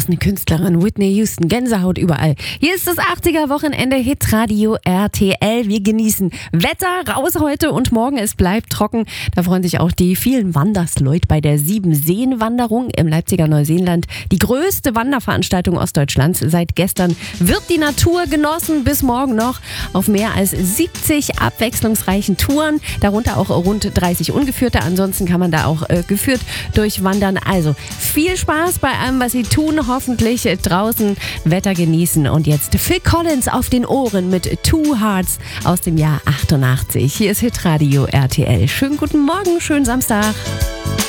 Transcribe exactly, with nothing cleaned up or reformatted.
ist eine Künstlerin, Whitney Houston, Gänsehaut überall. Hier ist das achtziger-Wochenende Hitradio R T L. Wir genießen Wetter, raus heute und morgen, es bleibt trocken. Da freuen sich auch die vielen Wandersleute bei der Sieben-Seen-Wanderung im Leipziger Neuseeland. Die größte Wanderveranstaltung Ostdeutschlands. Seit gestern wird die Natur genossen, bis morgen noch auf mehr als siebzig abwechslungsreichen Touren. Darunter auch rund dreißig ungeführte. Ansonsten kann man da auch äh, geführt durchwandern. Also viel Spaß bei allem, was Sie tun. Hoffentlich draußen Wetter genießen. Und jetzt Phil Collins auf den Ohren mit Two Hearts aus dem Jahr achtundachtzig. Hier ist Hitradio R T L. Schönen guten Morgen, schönen Samstag.